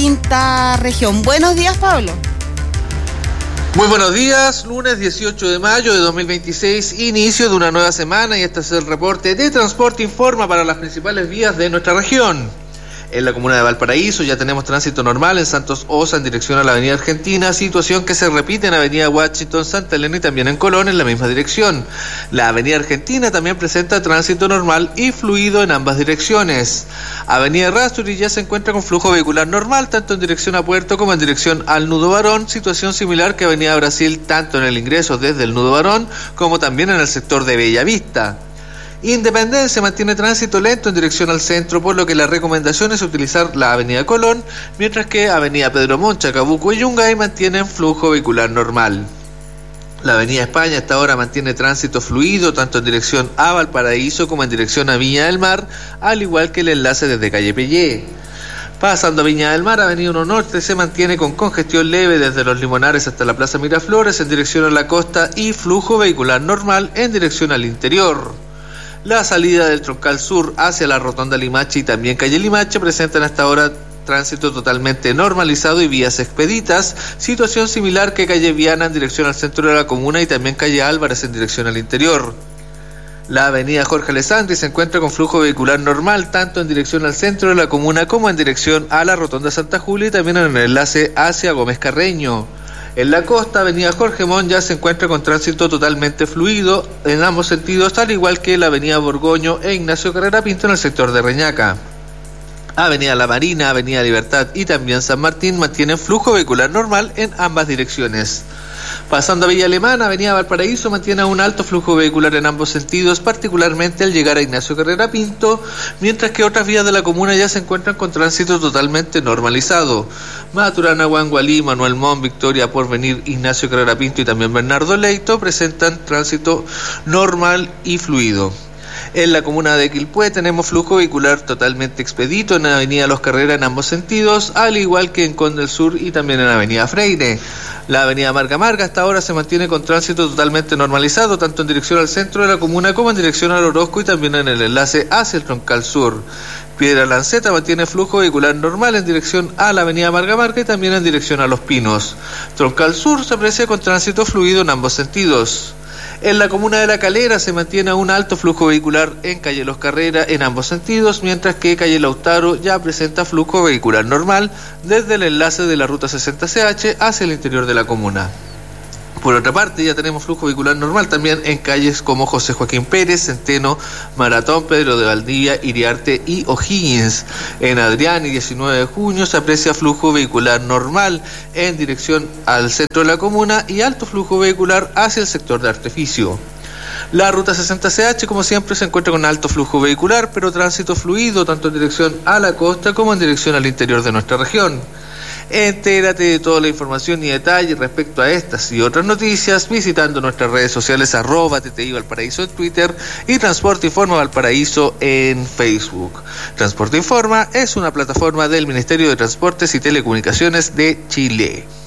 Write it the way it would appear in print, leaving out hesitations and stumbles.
quinta región. Buenos días, Pablo. Muy buenos días, lunes 18 de mayo de 2026, inicio de una nueva semana, y este es el reporte de Transporte Informa para las principales vías de nuestra región. En la comuna de Valparaíso ya tenemos tránsito normal en Santos Osa en dirección a la avenida Argentina, situación que se repite en avenida Washington, Santa Elena y también en Colón en la misma dirección. La avenida Argentina también presenta tránsito normal y fluido en ambas direcciones. Avenida Errázuriz ya se encuentra con flujo vehicular normal tanto en dirección a Puerto como en dirección al Nudo Barón, situación similar que avenida Brasil tanto en el ingreso desde el Nudo Barón como también en el sector de Bellavista. Independencia mantiene tránsito lento en dirección al centro, por lo que la recomendación es utilizar la avenida Colón, mientras que avenida Pedro Montt, Chacabuco y Yungay mantienen flujo vehicular normal. La avenida España hasta ahora mantiene tránsito fluido tanto en dirección a Valparaíso como en dirección a Viña del Mar, al igual que el enlace desde calle Pellé. Pasando a Viña del Mar, avenida 1 Norte se mantiene con congestión leve desde Los Limonares hasta la Plaza Miraflores en dirección a la costa y flujo vehicular normal en dirección al interior. La salida del Troncal Sur hacia la Rotonda Limache y también calle Limache presentan hasta ahora tránsito totalmente normalizado y vías expeditas, situación similar que calle Viana en dirección al centro de la comuna y también calle Álvarez en dirección al interior. La avenida Jorge Alessandri se encuentra con flujo vehicular normal tanto en dirección al centro de la comuna como en dirección a la Rotonda Santa Julia y también en el enlace hacia Gómez Carreño. En la costa, avenida Jorge Montt ya se encuentra con tránsito totalmente fluido en ambos sentidos, al igual que la avenida Borgoño e Ignacio Carrera Pinto en el sector de Reñaca. Avenida La Marina, avenida Libertad y también San Martín mantienen flujo vehicular normal en ambas direcciones. Pasando a Villa Alemana, avenida Valparaíso mantiene un alto flujo vehicular en ambos sentidos, particularmente al llegar a Ignacio Carrera Pinto, mientras que otras vías de la comuna ya se encuentran con tránsito totalmente normalizado. Maturana, Huangualí, Manuel Montt, Victoria, Porvenir, Ignacio Carrera Pinto y también Bernardo Leito presentan tránsito normal y fluido. En la comuna de Quilpué tenemos flujo vehicular totalmente expedito en avenida Los Carreras en ambos sentidos, al igual que en Conde del Sur y también en avenida Freire. La avenida Marga Marga hasta ahora se mantiene con tránsito totalmente normalizado, tanto en dirección al centro de la comuna como en dirección al Orozco y también en el enlace hacia el Troncal Sur. Piedra Lanceta mantiene flujo vehicular normal en dirección a la avenida Marga Marga y también en dirección a Los Pinos. Troncal Sur se aprecia con tránsito fluido en ambos sentidos. En la comuna de La Calera se mantiene un alto flujo vehicular en calle Los Carreras en ambos sentidos, mientras que calle Lautaro ya presenta flujo vehicular normal desde el enlace de la ruta 60CH hacia el interior de la comuna. Por otra parte, ya tenemos flujo vehicular normal también en calles como José Joaquín Pérez, Centeno, Maratón, Pedro de Valdivia, Iriarte y O'Higgins. En Adrián y 19 de junio se aprecia flujo vehicular normal en dirección al centro de la comuna y alto flujo vehicular hacia el sector de Artificio. La ruta 60CH, como siempre, se encuentra con alto flujo vehicular, pero tránsito fluido tanto en dirección a la costa como en dirección al interior de nuestra región. Entérate de toda la información y detalle respecto a estas y otras noticias visitando nuestras redes sociales @TTI Valparaíso en Twitter y Transporte Informa Valparaíso en Facebook. Transporte Informa es una plataforma del Ministerio de Transportes y Telecomunicaciones de Chile.